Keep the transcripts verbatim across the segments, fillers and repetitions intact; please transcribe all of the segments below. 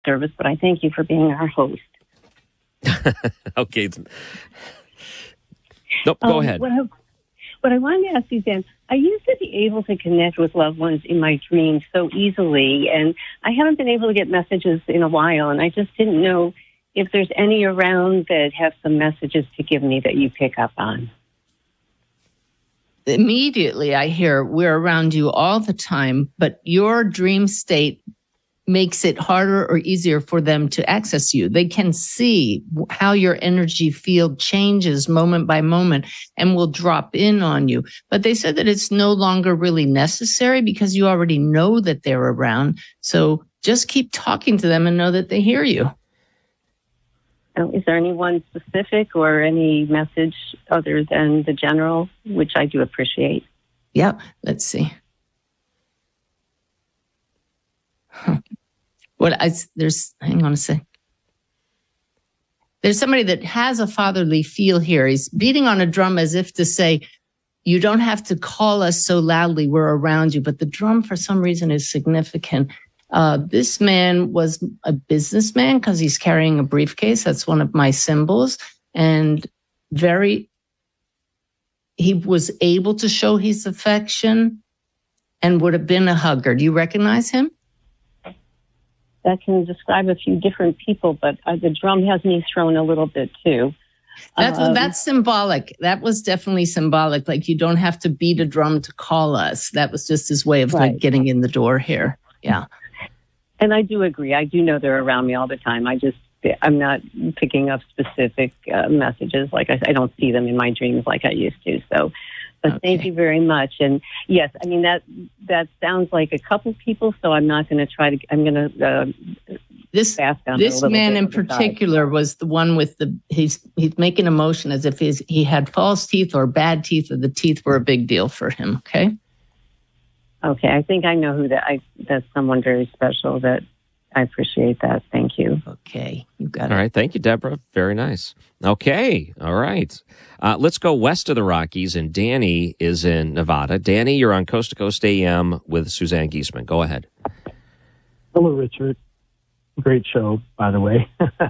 service, but I thank you for being our host. Okay. Nope, go um, ahead. What I, what I wanted to ask you, Dan, I used to be able to connect with loved ones in my dreams so easily, and I haven't been able to get messages in a while, and I just didn't know if there's any around that have some messages to give me that you pick up on. Immediately, I hear we're around you all the time, but your dream state makes it harder or easier for them to access you. They can see how your energy field changes moment by moment and will drop in on you. But they said that it's no longer really necessary because you already know that they're around. So just keep talking to them and know that they hear you. Is there anyone specific or any message other than the general, which I do appreciate? Yeah, let's see. Huh. What I there's hang on a sec. There's somebody that has a fatherly feel here. He's beating on a drum as if to say, you don't have to call us so loudly, we're around you. But the drum, for some reason, is significant. Uh, this man was a businessman because he's carrying a briefcase. That's one of my symbols. And very, he was able to show his affection and would have been a hugger. Do you recognize him? That can describe a few different people, but uh, the drum has me thrown a little bit too. That's um, that's symbolic. That was definitely symbolic. Like, you don't have to beat a drum to call us. That was just his way of right. like getting in the door here. Yeah. And I do agree. I do know they're around me all the time. I just, I'm not picking up specific uh, messages. Like I, I don't see them in my dreams like I used to. So, but okay. Thank you very much. And yes, I mean, that, that sounds like a couple people. So I'm not going to try to, I'm going to, uh, this, this man in particular was the one with the, he's, he's making a motion as if he's, he had false teeth or bad teeth, or the teeth were a big deal for him. Okay. Okay, I think I know who that. I that's someone very special. That I appreciate that. Thank you. Okay, you got it. All right, thank you, Deborah. Very nice. Okay, all right. Uh, let's go west of the Rockies, and Danny is in Nevada. Danny, you're on Coast to Coast A M with Suzanne Giesemann. Go ahead. Hello, Richard. Great show, by the way.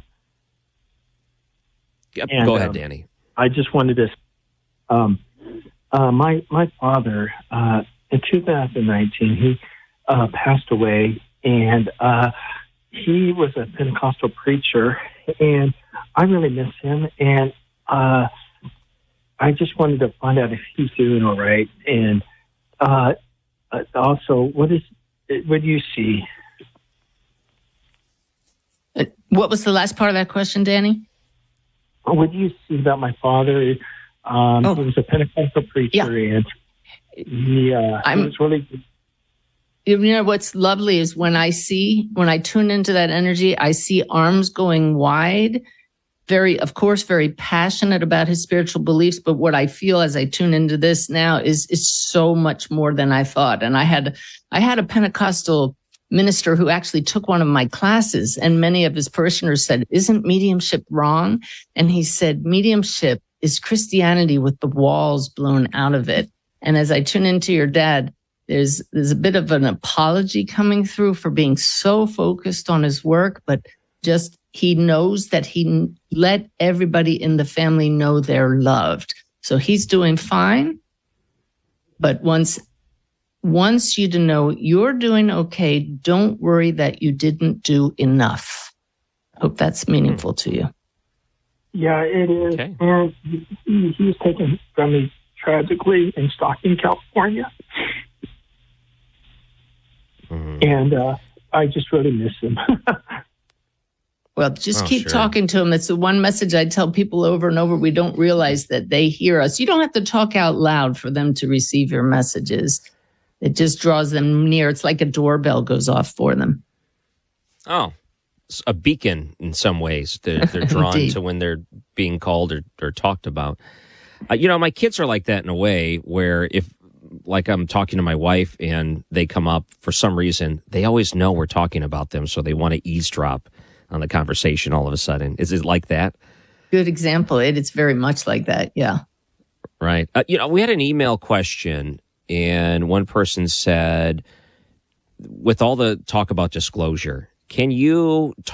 Yep, and, go ahead, um, Danny. I just wanted to. Um, uh, my my father. Uh, In two thousand nineteen, he uh, passed away, and uh, he was a Pentecostal preacher, and I really miss him. And uh, I just wanted to find out if he's doing all right. And uh, also, what is what do you see? What was the last part of that question, Danny? What do you see about my father? Um, oh. He was a Pentecostal preacher, yeah. and he, uh, it was really good. You know, what's lovely is when I see, when I tune into that energy, I see arms going wide, very, of course, very passionate about his spiritual beliefs. But what I feel as I tune into this now is it's so much more than I thought. And I had, I had a Pentecostal minister who actually took one of my classes, and many of his parishioners said, "Isn't mediumship wrong?" And he said, mediumship is Christianity with the walls blown out of it. And as I tune into your dad, there's there's a bit of an apology coming through for being so focused on his work, but just he knows that he let everybody in the family know they're loved. So he's doing fine. But once wants you to know you're doing okay, don't worry that you didn't do enough. Hope that's meaningful to you. Yeah, it is. Okay. And he, he, he was taken from me tragically in Stockton, California. Mm-hmm. And uh, I just really miss him. Well, just oh, keep sure. talking to him. That's the one message I tell people over and over. We don't realize that they hear us. You don't have to talk out loud for them to receive your messages. It just draws them near. It's like a doorbell goes off for them. Oh, it's a beacon in some ways. They're, they're drawn to when they're being called or, or talked about. Uh, you know, my kids are like that in a way where if, like, I'm talking to my wife and they come up for some reason, they always know we're talking about them, so they want to eavesdrop on the conversation all of a sudden. Is it like that? Good example. It, it's very much like that, yeah. Right. Uh, you know, we had an email question, and one person said, with all the talk about disclosure, Can you